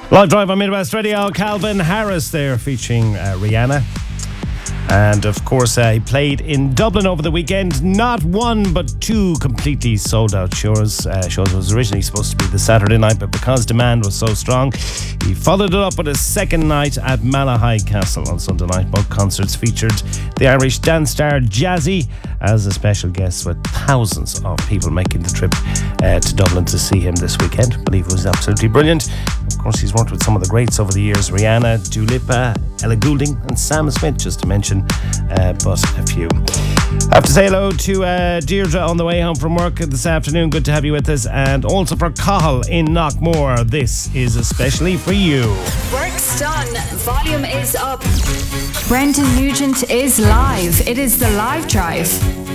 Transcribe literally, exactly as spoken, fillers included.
Live Drive on Midwest Radio, Calvin Harris there featuring uh, Rihanna. And of course, uh, he played in Dublin over the weekend. Not one, but two completely sold out shows. Uh, shows was originally supposed to be the Saturday night, but because demand was so strong, he followed it up with a second night at Malahide Castle on Sunday night. Both concerts featured the Irish dance star Jazzy as a special guest, with thousands of people making the trip uh, to Dublin to see him this weekend. I believe it was absolutely brilliant. Of course, he's worked with some of the greats over the years: Rihanna, Dua Lipa, Ella Goulding and Sam Smith, just to mention uh, but a few. I have to say hello to uh, Deirdre on the way home from work this afternoon. Good to have you with us. And also for Cathal in Knockmore, this is especially for you. Work's done. Volume is up. Brendan Nugent is live. It is the Live Drive.